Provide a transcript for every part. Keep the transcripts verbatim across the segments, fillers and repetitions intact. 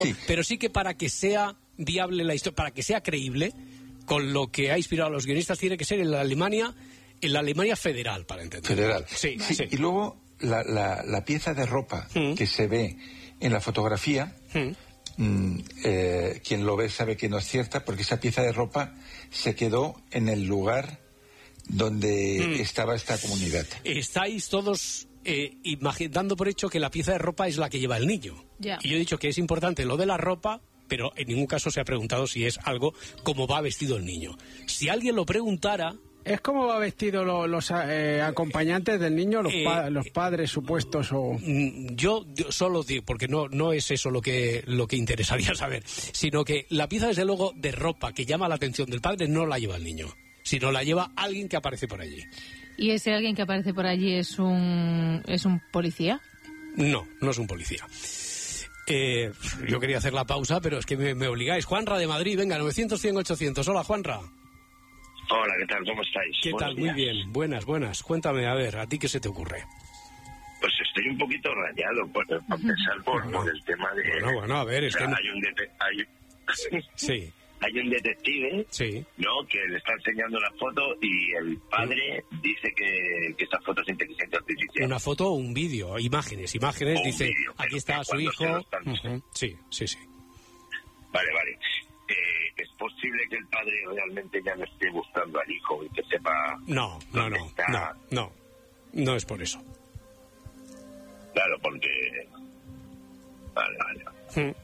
sí. Pero sí que para que sea viable la historia, para que sea creíble, con lo que ha inspirado a los guionistas, tiene que ser en la Alemania, en la Alemania federal, para entender. Federal. Sí, sí. sí. Y luego la, la, la pieza de ropa mm. que se ve en la fotografía, mm. Mm, eh, quien lo ve sabe que no es cierta, porque esa pieza de ropa se quedó en el lugar donde mm. estaba esta comunidad. Estáis todos eh, dando por hecho que la pieza de ropa es la que lleva el niño. Yeah. Y yo he dicho que es importante lo de la ropa, pero en ningún caso se ha preguntado si es algo como va vestido el niño. Si alguien lo preguntara... ¿Es como va vestido lo, los eh, acompañantes del niño, los, pa eh, los padres supuestos o...? Yo, yo solo digo, porque no, no es eso lo que, lo que interesaría saber, sino que la pieza, desde luego, de ropa que llama la atención del padre no la lleva el niño, sino la lleva alguien que aparece por allí. ¿Y ese alguien que aparece por allí es un, es un policía? No, no es un policía. Eh, yo quería hacer la pausa, pero es que me, me obligáis. Juanra de Madrid, venga, novecientos, cien, ochocientos. Hola, Juanra. Hola, ¿qué tal? ¿Cómo estáis? ¿Qué Buenos tal? días. Muy bien. Buenas, buenas. Cuéntame, a ver, ¿a ti qué se te ocurre? Pues estoy un poquito rayado, por, por pensar por, bueno, por el tema de... Bueno, bueno, a ver, es o sea, que... Hay un, dete hay... Sí. Hay un detective, sí. ¿no?, que le está enseñando la foto y el padre sí. dice que, que esa foto es inteligencia artificial. Una foto o un vídeo, imágenes, imágenes, o dice, vídeo, aquí está su hijo. Uh-huh. Sí, sí, sí. Vale, vale. Eh, ¿Es posible que el padre realmente ya no esté buscando al hijo y que sepa... No, no, no, está... no, no, no es por eso. Claro, porque... Vale, vale. Mm.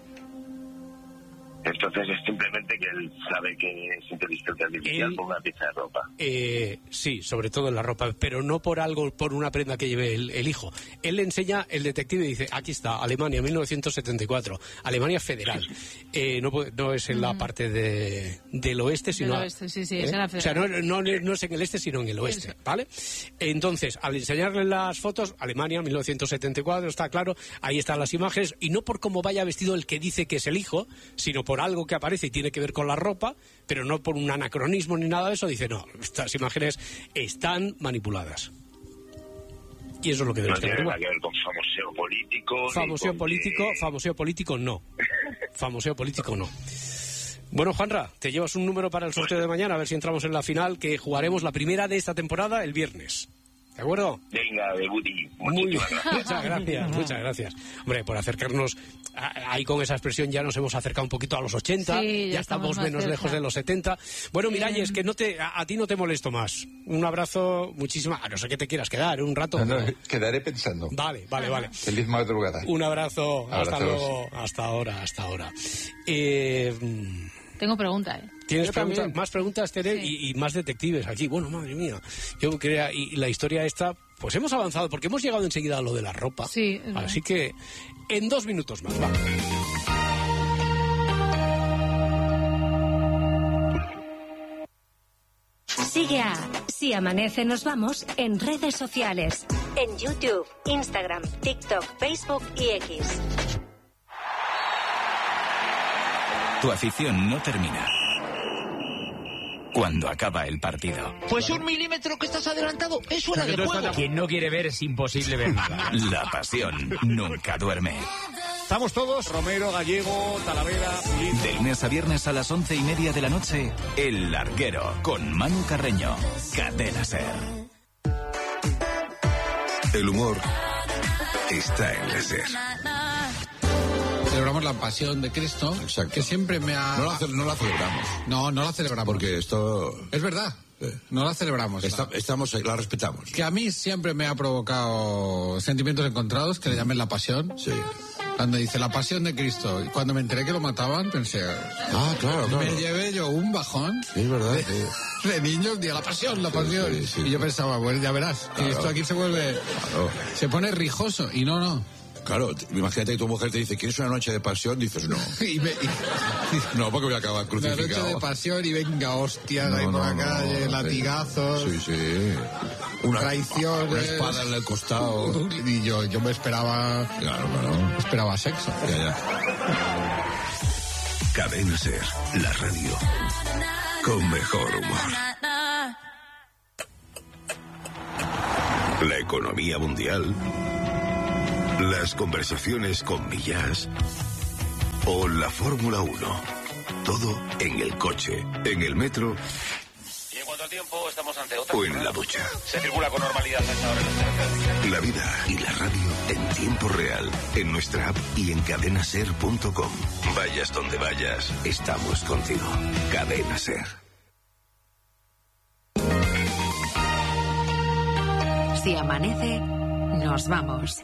Entonces es simplemente que él sabe que es inteligencia artificial él, por una pieza de ropa. Eh, sí, sobre todo en la ropa, pero no por algo, por una prenda que lleve el, el hijo. Él le enseña, el detective dice, aquí está, Alemania, mil novecientos setenta y cuatro, Alemania federal. Eh, no, no es en la parte de, del oeste, sino... Del oeste, sí, sí, ¿eh? es en la federal. O sea, no, no, no es en el este, sino en el oeste, eso. ¿Vale? Entonces, al enseñarle las fotos, Alemania, mil novecientos setenta y cuatro, está claro, ahí están las imágenes, y no por cómo vaya vestido el que dice que es el hijo, sino por por algo que aparece y tiene que ver con la ropa, pero no por un anacronismo ni nada de eso. Dice, no, estas imágenes están manipuladas. Y eso es lo que debemos tener. No tener. tiene nada que ver con famoseo político. Famoseo político, que... famoseo político no. Famoseo político no. Bueno, Juanra, te llevas un número para el sorteo de mañana, a ver si entramos en la final, que jugaremos la primera de esta temporada el viernes. ¿De acuerdo? Venga, de Guti. Muy bien. Muchas gracias, muchas gracias. Hombre, por acercarnos, ahí con esa expresión ya nos hemos acercado un poquito a los ochenta, sí, ya, ya estamos, estamos menos cerca. lejos de los setenta. Bueno, Miralles, que no te, a, a ti no te molesto más. Un abrazo, muchísimas, a no ser que te quieras quedar un rato. No, no, quedaré pensando. Vale, vale, vale. Feliz madrugada. Un abrazo, Abrazos. hasta luego, hasta ahora, hasta ahora. Eh... Tengo pregunta, ¿eh? ¿Tienes preguntas? Más preguntas, Tere, sí. y, y más detectives aquí. Bueno, madre mía. Yo creo, y, y la historia esta, pues hemos avanzado, porque hemos llegado enseguida a lo de la ropa. Sí. Así que, en dos minutos más, va. Sigue a Si Amanece Nos Vamos en redes sociales. En YouTube, Instagram, TikTok, Facebook y X. Tu afición no termina cuando acaba el partido. Pues un milímetro que estás adelantado es fuera de juego. Quien no quiere ver es imposible ver nada. La pasión nunca duerme. Estamos todos, Romero, Gallego, Talavera, Pulido. De lunes a viernes a las once y media de la noche, El Larguero, con Manu Carreño. Cadena SER. El humor está en la SER. Celebramos la pasión de Cristo. Exacto. Que siempre me ha... No la, no la celebramos. No, no la celebramos. Porque esto... Es verdad. Eh. No la celebramos. Está, la... Estamos, la respetamos. Que a mí siempre me ha provocado sentimientos encontrados, que le llamen la pasión. Sí. Cuando dice la pasión de Cristo, y cuando me enteré que lo mataban, pensé... Ah, claro, claro. Me llevé yo un bajón. Sí, es verdad. De, sí. de niños, día la pasión, la pasión. Sí, sí, sí. Y yo pensaba, bueno, ya verás, claro. que esto aquí se vuelve... Claro. Se pone rijoso, y no, no. Claro, imagínate que tu mujer te dice, ¿quieres una noche de pasión? Dices, no. y me, y... No, porque voy a acabar crucificado. Una noche de pasión y venga, hostias, no, ahí por no, la calle, no, latigazos. Sí, sí. Una, traiciones. Una espada en el costado. Y yo, yo me esperaba... Claro, claro. Esperaba sexo. Ya, ya. Cadena SER, la radio con mejor humor. La economía mundial, las conversaciones con Millás o la Fórmula uno. Todo en el coche, en el metro. Y en cuanto al tiempo, estamos ante otra. O en la ducha. Se circula con normalidad a esta hora en los teleferros. La vida y la radio en tiempo real, en nuestra app y en cadena ser punto com. Vayas donde vayas, estamos contigo. Cadena Ser. Si amanece, nos vamos.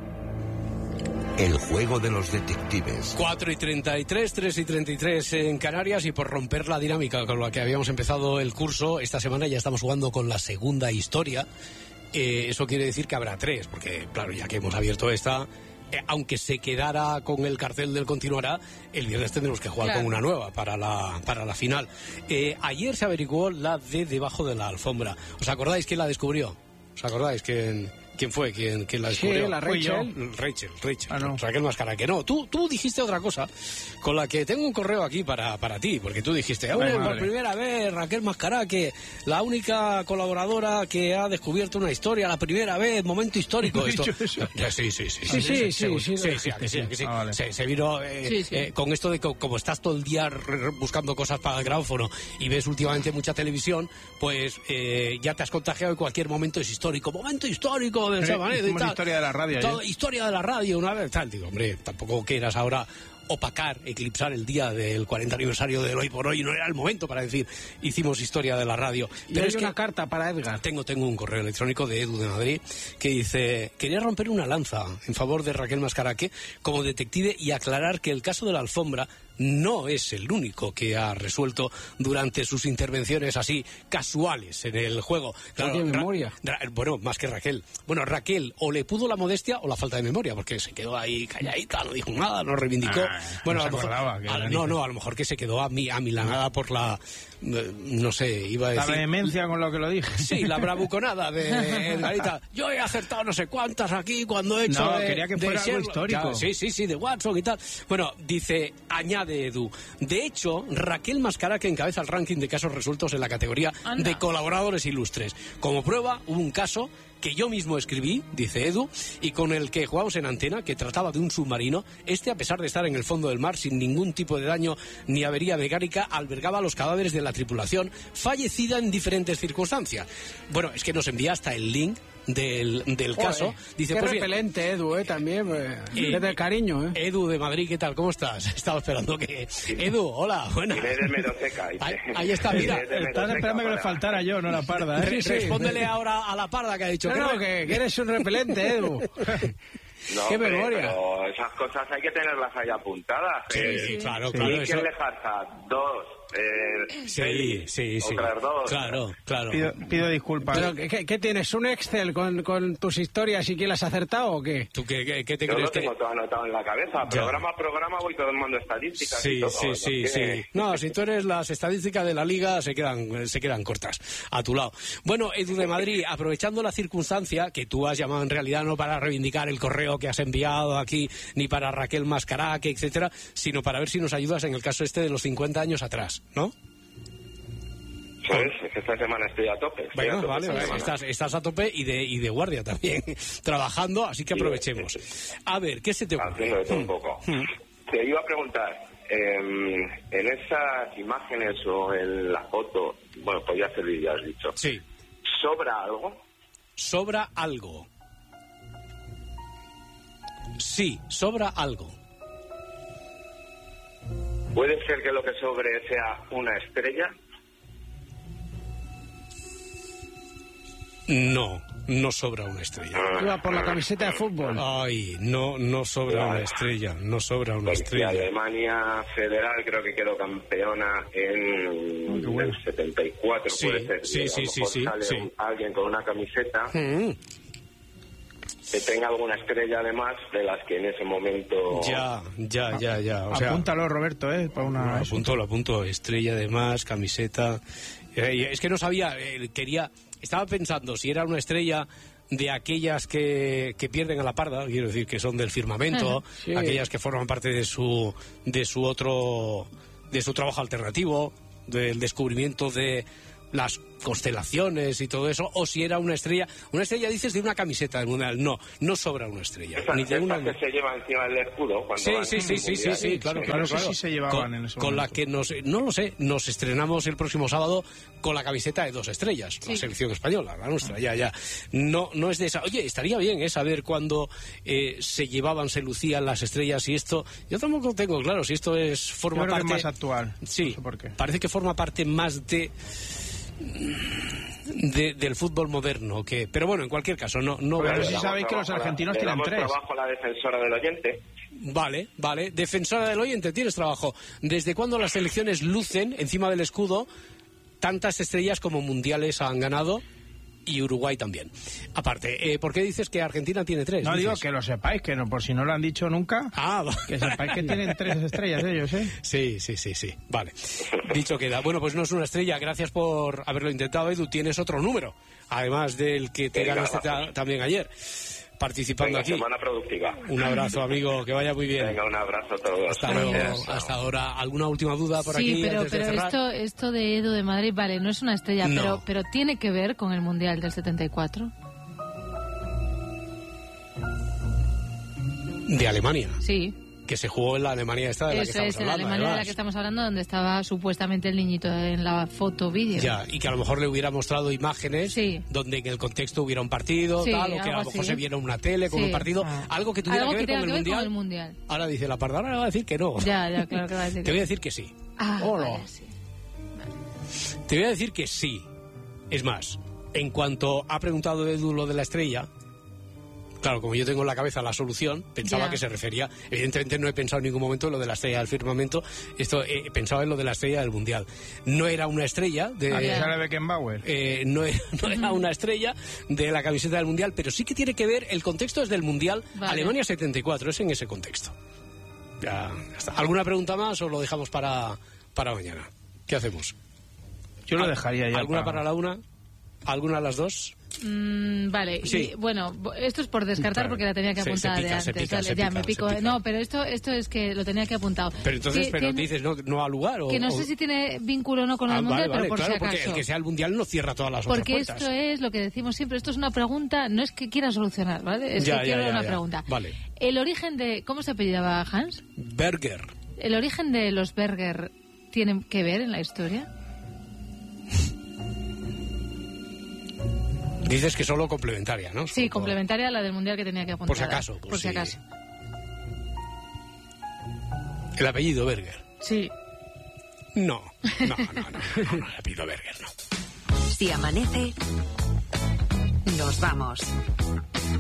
El juego de los detectives. cuatro y treinta y tres, tres y treinta y tres en Canarias, y por romper la dinámica con la que habíamos empezado el curso, esta semana ya estamos jugando con la segunda historia. Eh, eso quiere decir que habrá tres, porque claro, ya que hemos abierto esta, eh, aunque se quedara con el cartel del continuará, el viernes tendremos que jugar, claro, con una nueva para la, para la final. Eh, ayer se averiguó la de debajo de la alfombra. ¿Os acordáis quién la descubrió? ¿Os acordáis quién...? ¿Quién fue? ¿Quién, quién la descubrió? Sí, la Rachel. Rachel, Rachel. Ah, no. Raquel Mascaraque. No, tú, tú dijiste otra cosa con la que tengo un correo aquí para, para ti, porque tú dijiste, oh, por primera vez Raquel Mascaraque, la única colaboradora que ha descubierto una historia, la primera vez, momento histórico. Esto... Ya, sí, sí, sí. Sí, sí, sí. sí, sí, sí, sí, sí, sí, sí. Ah, vale. Se, se vino eh, sí, sí. Eh, con esto de que como estás todo el día buscando cosas para el gráfono y ves últimamente mucha televisión, pues eh, ya te has contagiado y cualquier momento es histórico. Momento histórico del Sabanero y tal. Historia de la radio. Todo, historia de la radio, una vez tal. Digo, hombre, tampoco quieras ahora opacar, eclipsar el día del cuarenta aniversario del Hoy por Hoy. No era el momento para decir, hicimos historia de la radio. Y Pero hay es una que carta para Edgar. Tengo, tengo un correo electrónico de Edu de Madrid que dice, quería romper una lanza en favor de Raquel Mascaraque como detective y aclarar que el caso de la alfombra no es el único que ha resuelto durante sus intervenciones así casuales en el juego. Claro, ¿tiene memoria? Ra, Ra, bueno, más que Raquel. Bueno, Raquel o le pudo la modestia o la falta de memoria, porque se quedó ahí calladita, no dijo nada, no reivindicó. Ah, bueno, no, a lo mejor, a, no, no, a lo mejor que se quedó a mi, amilanada por la, no sé, iba a decir... La vehemencia con lo que lo dije. Sí, la bravuconada de Edgarita. Yo he acertado no sé cuántas aquí cuando he hecho... No, de, quería que fuera algo histórico. Ya, sí, sí, sí, de Watson y tal. Bueno, dice, añade Edu. De hecho, Raquel Mascaraque encabeza el ranking de casos resueltos en la categoría Anda. de colaboradores ilustres. Como prueba, hubo un caso que yo mismo escribí, dice Edu, y con el que jugamos en antena, que trataba de un submarino. Este, a pesar de estar en el fondo del mar sin ningún tipo de daño ni avería mecánica, albergaba los cadáveres de la tripulación, fallecida en diferentes circunstancias. Bueno, es que nos envía hasta el link del, del Joder, caso. Dice, qué pues repelente, Edu, eh, también. Eh, eh, de cariño, ¿eh? Edu de Madrid, ¿qué tal? ¿Cómo estás? Estaba esperando que... Edu, hola, bueno. Ahí, ahí está, mira. Estás esperando que le faltara yo, no la parda, ¿eh? Re sí, respóndele sí. ahora a la parda que ha dicho. No, no, que, que eres un repelente, Edu. No, qué hombre, memoria. Pero esas cosas hay que tenerlas ahí apuntadas. Sí, eh, sí, claro, sí. claro. ¿Y quién le falta? Dos. Eh, sí, seis, sí, sí. Otras dos. Claro, claro. Pido, pido disculpas. ¿Pero qué, qué tienes? ¿Un Excel con, con tus historias y quién las has acertado o qué? ¿Tú qué, qué, qué te Yo crees lo tengo que...? todo anotado en la cabeza. Ya. Programa a programa voy tomando estadísticas. Sí, y todo, sí, sí, que... sí. No, si tú eres las estadísticas de la liga, se quedan, se quedan cortas a tu lado. Bueno, Edu de Madrid, aprovechando la circunstancia que tú has llamado en realidad no para reivindicar el correo que has enviado aquí, ni para Raquel Mascaraque, etcétera, sino para ver si nos ayudas en el caso este de los cincuenta años atrás, ¿no? ¿Sabes? Es que esta semana estoy a tope. Estoy bueno, a tope vale, vale. Estás, estás a tope y de, y de guardia también, trabajando, así que aprovechemos. A ver, ¿qué se te ocurre? Haciendo de todo un poco. Hmm. Te iba a preguntar, eh, en esas imágenes o en la foto, bueno, podría ser ya has dicho. Sí. ¿Sobra algo? ¿Sobra algo? Sí, sobra algo. ¿Puede ser que lo que sobre sea una estrella? No, no sobra una estrella. Iba por la camiseta de fútbol. Ay, no, no sobra una estrella, no sobra una estrella. Alemania Federal creo que quedó campeona en oh, el setenta y cuatro, sí, puede ser. Sí, sí, sí, sí, sale sí. alguien con una camiseta mm. que tenga alguna estrella además de las que en ese momento... Ya, ya, ya, ya. O sea, apúntalo, Roberto, ¿eh? Para una... No, apunto, lo apunto. Estrella además, camiseta... Eh, es que no sabía, eh, quería... Estaba pensando si era una estrella de aquellas que, que pierden a la parda, quiero decir, que son del firmamento, sí. aquellas que forman parte de su de su otro de su trabajo alternativo, del descubrimiento de las constelaciones y todo eso, o si era una estrella. Una estrella, dices, de una camiseta del Mundial. No, no sobra una estrella. Esa, ni de una... que se lleva encima del escudo. Cuando sí, sí, sí, sí, sí, sí, claro, claro, claro. Sí se llevaban con, en ese con la que nos, no lo sé, nos estrenamos el próximo sábado con la camiseta de dos estrellas, sí. La selección española, la nuestra, ya, ya. No, no es de esa. Oye, estaría bien, ¿eh? Saber cuándo eh, se llevaban, se lucían las estrellas y esto. Yo tampoco tengo claro si esto es forma Yo creo parte que es más actual. Sí, no sé por qué. Parece que forma parte más de. De, del fútbol moderno, que pero bueno, en cualquier caso, no. no pero si sabéis que los argentinos tienen tres. Trabajo a la defensora del oyente. Vale, vale. Defensora del oyente, tienes trabajo. ¿Desde cuándo las selecciones lucen encima del escudo tantas estrellas como mundiales han ganado? Y Uruguay también. Aparte, eh, ¿por qué dices que Argentina tiene tres? No, dices? digo que lo sepáis, que no, por si no lo han dicho nunca. Ah, va. Que sepáis que tienen tres estrellas ellos, ¿eh? Sí, sí, sí, sí. Vale. Dicho queda. Bueno, pues no es una estrella. Gracias por haberlo intentado, Edu. Tienes otro número, además del que te ganaste ta- también ayer, participando. Venga, aquí. Semana productiva. Un abrazo, amigo, que vaya muy bien. Venga, un abrazo a todos. Hasta luego, hasta ahora. ¿Alguna última duda por sí, aquí? Sí, pero, antes de pero cerrar? esto, esto de Edu de Madrid, vale, no es una estrella, No. pero, pero tiene que ver con el Mundial del setenta y cuatro. De Alemania. Sí. Que se jugó en la Alemania esta de la Eso que es, estamos en la hablando. Alemania de la además. que estamos hablando, donde estaba supuestamente el niñito en la foto vídeo. Ya, y que a lo mejor le hubiera mostrado imágenes sí. donde en el contexto hubiera un partido, sí, tal, o que a lo mejor así. se viera una tele con sí. un partido, ah. algo que tuviera algo que ver, que con, que el ver mundial. con el Mundial. Ahora dice la parda, ahora le va a decir que no. Ya, ya, claro que va a decir Te que voy a sí. decir que sí. Ah, vale, sí. Te voy a decir que sí. Es más, en cuanto ha preguntado Edu lo de la estrella, claro, como yo tengo en la cabeza la solución, pensaba Ya. que se refería, evidentemente no he pensado en ningún momento en lo de la estrella del firmamento, esto he pensado en lo de la estrella del Mundial. No era una estrella de... ¿A qué sale Beckenbauer? Eh, no, era, no era una estrella de la camiseta del Mundial, pero sí que tiene que ver, el contexto es del Mundial, vale. Alemania setenta y cuatro, es en ese contexto. Ya, ya está. ¿Alguna pregunta más o lo dejamos para, para mañana? ¿Qué hacemos? Yo lo dejaría ya. ¿Alguna para... para la una? ¿Alguna a las dos? Mm, vale, Sí. y, bueno, esto es por descartar Claro. porque la tenía que Se- apuntar se pica, de se antes. pica, Vale, se ya pica, me pico. se pica. No, pero esto esto es que lo tenía que apuntado. Pero entonces, Sí, pero tiene- dices, ¿no, no ha lugar? O, que no o- sé si tiene vínculo o no con el Ah, Mundial, vale, vale, pero por claro, si porque acaso. el que sea el Mundial no cierra todas las Porque otras puertas. esto es lo que decimos siempre, esto es una pregunta, no es que quiera solucionar, ¿vale? Es Ya, que ya, quiero ya, una ya. pregunta. Vale. El origen de... ¿Cómo se apellidaba Hans? Berger. ¿El origen de los Berger tiene que ver en la historia? Dices que solo complementaria, ¿no? Sí, complementaria a la del Mundial que tenía que apuntar. Por si acaso, Por, por si si- acaso. El apellido Berger. Sí. No, no, no, no, no, no, el apellido Berger, no. Si amanece, nos vamos.